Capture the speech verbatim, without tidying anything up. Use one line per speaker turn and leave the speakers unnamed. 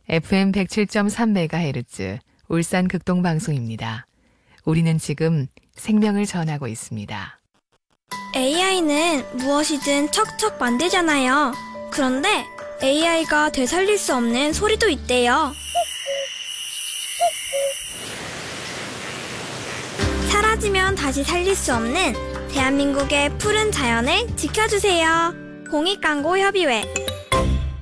에프엠 백칠 점 삼 메가헤르츠 울산 극동방송입니다. 우리는 지금 생명을 전하고 있습니다.
에이아이는 무엇이든 척척 만들잖아요. 그런데 에이아이가 되살릴 수 없는 소리도 있대요. 사라지면 다시 살릴 수 없는 대한민국의 푸른 자연을 지켜주세요. 공익광고협의회